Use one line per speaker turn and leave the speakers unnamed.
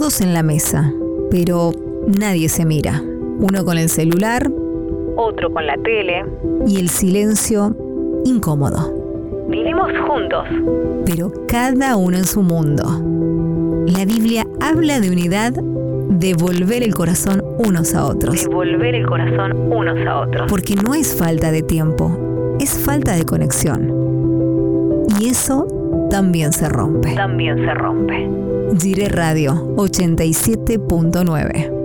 todos en la mesa, pero nadie se mira. Uno con el celular,
otro con la tele.
y el silencio incómodo.
Vivimos juntos.
Pero cada uno en su mundo. La Biblia habla de unidad, de volver el corazón unos a otros.
De volver el corazón unos a otros.
Porque no es falta de tiempo, es falta de conexión. Y eso también se rompe.
También se rompe.
Gire Radio 87.9.